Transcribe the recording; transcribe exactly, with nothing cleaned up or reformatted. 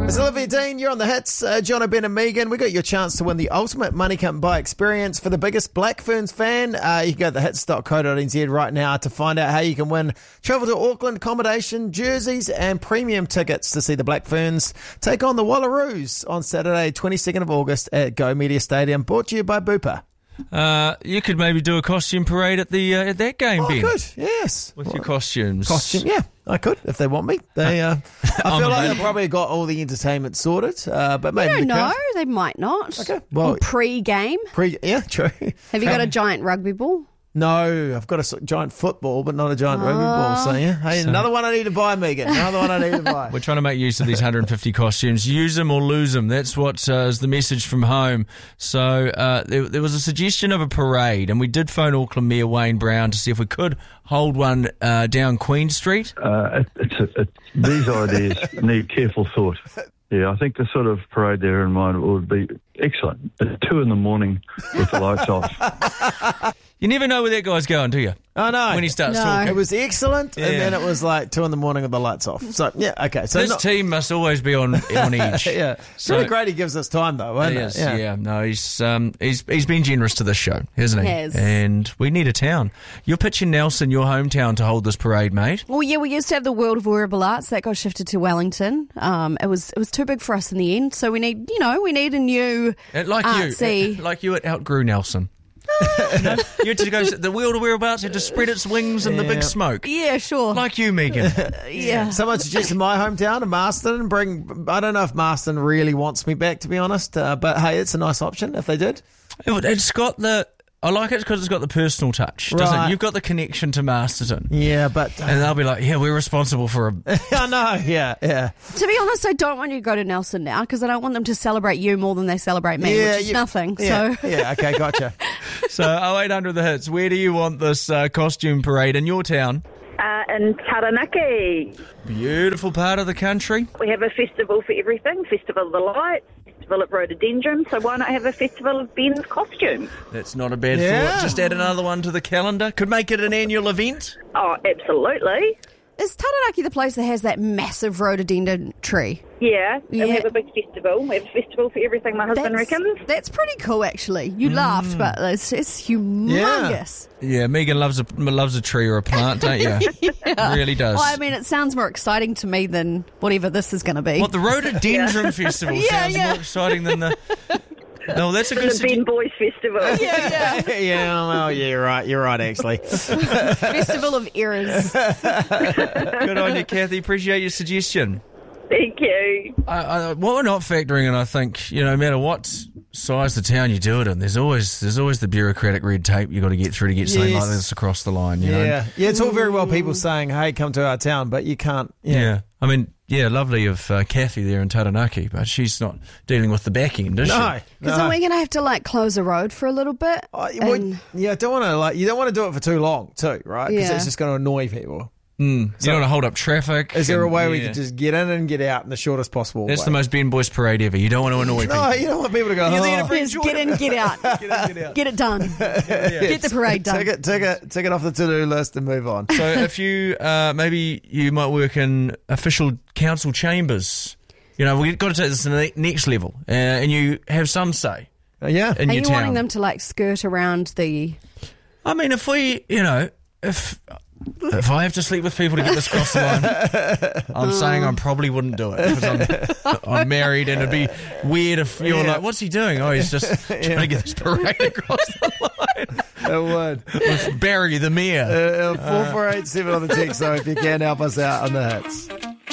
It's Olivia Dean, you're on the hits. Uh, John O'Ben and Megan, we got your chance to win the ultimate money come buy experience for the biggest Black Ferns fan. Uh, you can go to the hits dot co dot n z right now to find out how you can win travel to Auckland, accommodation, jerseys and premium tickets to see the Black Ferns take on the Wallaroos on Saturday, twenty-second of August at Go Media Stadium, brought to you by Bupa. Uh, you could maybe do a costume parade at the uh, at that game, Oh, I Ben. could, yes. With your costumes. Costume, yeah, I could if they want me. They, uh, I I'm feel like available. they've probably got all the entertainment sorted, uh, but I maybe don't they know. could. They might not. Okay, well, Or pre-game. pre, yeah, true. Have you got a giant rugby ball? No, I've got a s- giant football, but not a giant rugby ball. So yeah, hey, So- another one I need to buy, Megan. Another one I need to buy. We're trying to make use of these one hundred fifty costumes. Use them or lose them. That's what uh, is the message from home. So uh, there, there was a suggestion of a parade, and we did phone Auckland Mayor Wayne Brown to see if we could hold one uh, down Queen Street. Uh, it, it's a, it, these ideas need careful thought. Yeah, I think the sort of parade there in mind would be excellent. At two in the morning with the lights off. You never know where that guy's going, do you? Oh no, When he starts No. talking. it was excellent, Yeah. and then it was like two in the morning with the lights off. So yeah, okay. So This not, team must always be on on edge. yeah, it's So- really great. He gives us time though, isn't Yes, it? yeah. no, he's um, he's he's been generous to this show, hasn't he? Has. And we need a town. You're pitching Nelson, your hometown, to hold this parade, mate. Well, yeah, we used to have the World of Wearable Arts that got shifted to Wellington. Um, it was it was too big for us in the end, so we need you know we need a new Uh, Like artsy. you, uh, like you, it outgrew Nelson. you, know, you had to go. The World of Whereabouts had to spread its wings in the Yeah. big smoke. Yeah, sure. Like you, Megan. yeah. Someone suggested my hometown, Marston. Bring. I don't know if Marston really wants me back, to be honest. Uh, but hey, it's a nice option if they did. It- It's got the. I like it because it's got the personal touch, doesn't Right. it? You've got the connection to Masterton. Yeah, but And they'll be like, yeah, we're responsible for a. I know. Yeah, yeah. To be honest, I don't want you to go to Nelson now because I don't want them to celebrate you more than they celebrate me, yeah, which is you- nothing. Yeah, So yeah. Okay, gotcha. So, oh eight hundred the hits. Where do you want this uh, costume parade in your town? Uh, in Taranaki, Beautiful part of the country. we have a festival for everything. Festival of the Lights, Festival of Rhododendron. So why not have a festival of Ben's costume? That's not a bad Yeah. thought. Just add another one to the calendar. Could make it an annual event. Oh, absolutely. is Taranaki the place that has that massive rhododendron tree? Yeah, and Yeah. we have a big festival. We have a festival for everything, my husband That's, reckons. that's pretty cool, actually. You laughed, but it's, it's humongous. Yeah, Megan loves a loves a tree or a plant, don't you? Yeah. Really does. Well, I mean, it sounds more exciting to me than whatever this is going to be. What, the Rhododendron Festival Yeah, sounds yeah. more exciting than the... No, that's a good The Ben suggestion. Boys Festival. yeah, yeah. yeah. Well, yeah. You're right. You're right. Actually. Festival of Errors. Good on you, Kathy. Appreciate your suggestion. Thank you. I, I, what we're not factoring in, I think, you know, no matter what size the town you do it in, there's always there's always the bureaucratic red tape you got to get through to get something Yes. like this across the line. You know. Yeah. Yeah. It's all very well people saying, "Hey, come to our town," but you can't. Yeah. Yeah. I mean, yeah, lovely of uh, Kathy there in Taranaki, but she's not dealing with the back end, is No. she? Because no. then we're going to have to, like, close a road for a little bit. Oh, well, and- yeah, don't want to like you don't want to do it for too long too, right? Because Yeah. it's just going to annoy people. Mm. you don't want to hold up traffic. Is there a and- way we yeah. could just get in and get out in the shortest possible That's way? the most Ben Boys parade ever. You don't want to annoy people. No, you don't want people to go. You're there to "Oh." bring Yes, joy get to- in, get out. Get in, get out. Get it done. Get the parade done. Tick it, tick it, tick it off the to-do list and move on. So if you, uh, maybe you might work in official council chambers. You know, we've got to take this to the next level. Uh, and you have some say Uh, yeah. in Are your you town. wanting them to, like, skirt around the... I mean, if we, you know, if if I have to sleep with people to get this across the line, I'm saying I probably wouldn't do it because I'm, I'm married and it'd be weird if you're Yeah. like, what's he doing? Oh, he's just trying to get this parade across the line It would. with Barry the mayor. Uh, four four eight seven on the text, though, if you can help us out on the hits.